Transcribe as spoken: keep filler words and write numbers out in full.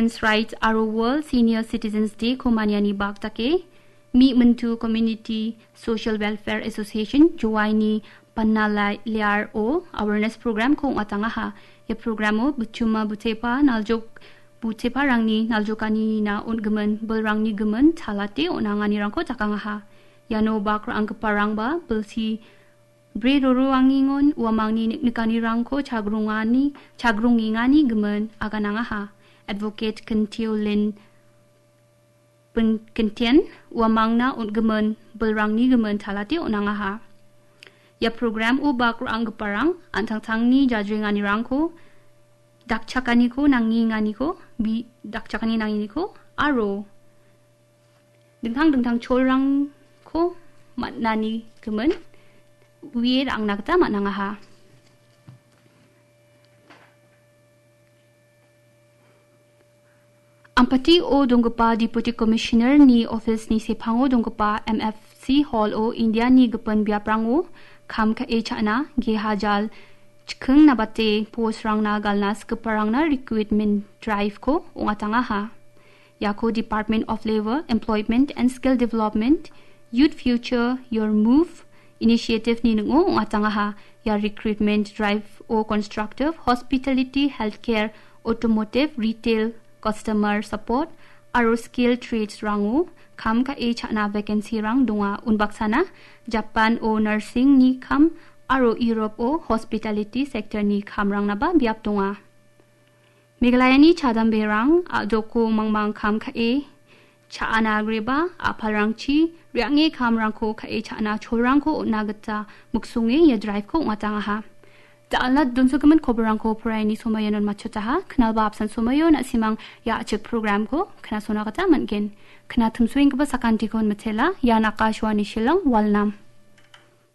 Rights Aro World Senior Citizens Day ko manyani bak take mi mentu Community Social Welfare Association juaini panna liar o awareness program ko atanga ha ya programo bucuma butepa naljok butepa rangni naljokani na unggemen belrangni gemen thalate onangani rangko takanga ha yano bakra ang parang ba belsi bre roro angingon uamangni nikani rangko chagrungani chagrungingani gemen agananga ha Advocate Kentiolin Kentian uamangna unggemen belrangni gemen thalate onanga ha ya program u bakro ang parang antang-tangni jajringani rangko dakchakani ko nangingani ko bi dakchakani nangini ko aro dengtang-dengtang cholrang ko matnani gemen wir ang nagta mananga ha Ampati o dongpa Deputy Commissioner ni Office ni Sepango dongpa M F C Hall o India ni gepen biaprango kam ka e chana ge hajal chkung nabate post rang na galnas keparang na recruitment drive ko ungatanga ha yako Department of Labor, Employment and Skill Development Youth Future Your Move initiative ni ngo ungatanga ha ya recruitment drive o constructive hospitality healthcare automotive retail customer support aro skill trades rango kam ka e chana vacancy rang dunga unbaksana Japan o nursing ni kam aro Europe o hospitality sector ni kam rang na ba biap dunga Meghalaya ni chadam berang adoko mangmang kam ka e chana greba aparang chi riange kam rang ko ka e chana chorang ko nagata muksunge ya drive ko ngatanga ha Daalat dun sa gaman koberang ko puray ni sumayon machuta kanal ba absan sumayon at simang ya achik program ko kana suna kata mangin kana tumsuing ka ba sa kantikon matela ya nakashwa ni silang walnam